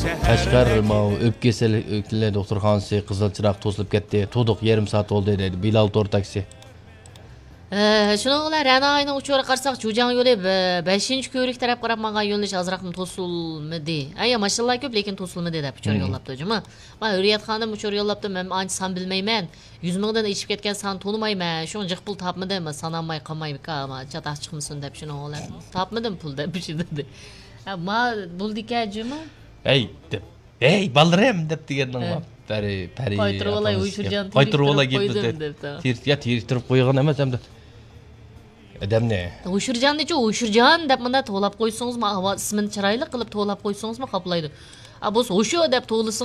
Qashqar o'pkesel doktorxonasi Qizilchiroq to'silib ketdi. To'diq yarim soat oldi dedi. Bilal Tor taksi. Şununla Rana ayının uçuyor'a qarsak Jujan yolu 5-ci köylük taraf qarab mağan yönlüş azraqım tosulmadı. Aya maşallah köp lekin tosulmadı dep uçuyor yollaptı hocam. Ma Hürriyet xanım uçuyor yollaptı. Men anç san bilmeymen. 100 mingdan içip ketken san tonumayman. Şun jiq pul tapmadım. Sananmay qamay ama çataq çıkmısın dep şununla. Tapmadım pul dep şey dedi. Ma buldikacımı. Hey ballarım dep degandan bak. Peri. Qaytırıb olay uyuşurcan. Qaytırıb olay gepdi. Tirtirib qo'ygan emas hamda. Adam ne? Uyuşurcan neçe uyuşurcan dep mında to'lab qo'ysangiz, ma ismini chiroyli qilib to'lab qo'ysangiz, ma qoplaydi. A bu o'sha deb to'g'lisi